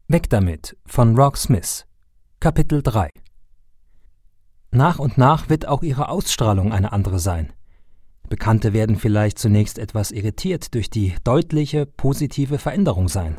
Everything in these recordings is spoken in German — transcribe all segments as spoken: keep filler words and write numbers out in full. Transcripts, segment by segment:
Weg damit von Rock Smith. Kapitel drei. Nach und nach wird auch ihre Ausstrahlung eine andere sein. Bekannte werden vielleicht zunächst etwas irritiert durch die deutliche, positive Veränderung sein.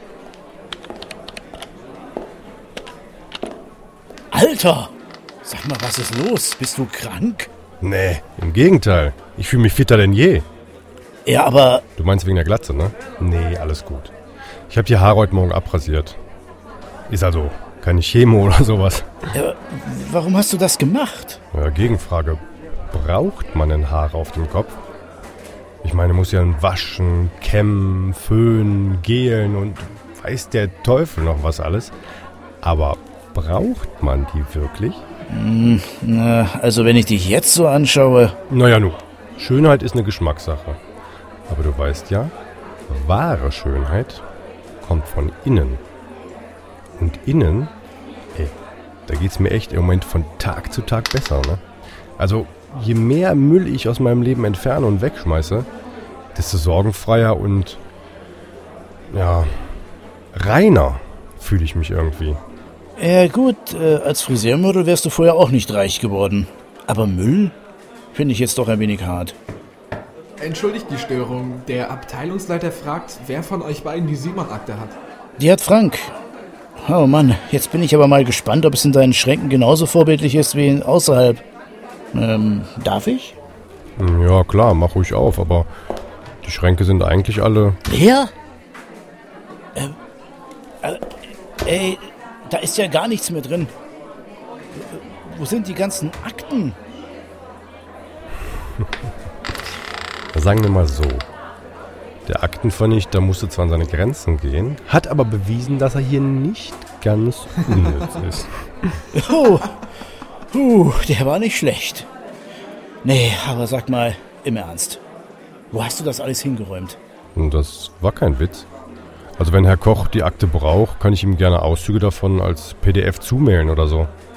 Alter! Sag mal, was ist los? Bist du krank? Nee, im Gegenteil. Ich fühle mich fitter denn je. Ja, aber... Du meinst wegen der Glatze, ne? Nee, alles gut. Ich habe die Haare heute Morgen abrasiert. Ist also keine Chemo oder sowas. Ja, warum hast du das gemacht? Ja, Gegenfrage. Braucht man denn Haare auf dem Kopf? Ich meine, muss ja ein Waschen, Kämmen, Föhnen, Gelen und weiß der Teufel noch was alles. Aber braucht man die wirklich? Hm, na, also wenn ich dich jetzt so anschaue... Naja, nu. Schönheit ist eine Geschmackssache. Aber du weißt ja, wahre Schönheit kommt von innen. Und innen, ey, da geht's mir echt im Moment von Tag zu Tag besser, ne? Also, je mehr Müll ich aus meinem Leben entferne und wegschmeiße, desto sorgenfreier und, ja, reiner fühle ich mich irgendwie. Ja gut, äh, als Friseurmodel wärst du vorher auch nicht reich geworden. Aber Müll finde ich jetzt doch ein wenig hart. Entschuldigt die Störung. Der Abteilungsleiter fragt, wer von euch beiden die Simon-Akte hat. Die hat Frank. Oh Mann, jetzt bin ich aber mal gespannt, ob es in deinen Schränken genauso vorbildlich ist wie außerhalb. Ähm, darf ich? Ja klar, mach ruhig auf, aber die Schränke sind eigentlich alle... Leer? Ähm, äh, ey, da ist ja gar nichts mehr drin. Wo sind die ganzen Akten? Sagen wir mal so. Der Aktenvernichter musste zwar an seine Grenzen gehen, hat aber bewiesen, dass er hier nicht ganz unnütz ist. Oh, uh, der war nicht schlecht. Nee, aber sag mal, im Ernst. Wo hast du das alles hingeräumt? Und das war kein Witz. Also wenn Herr Koch die Akte braucht, kann ich ihm gerne Auszüge davon als P D F zumailen oder so.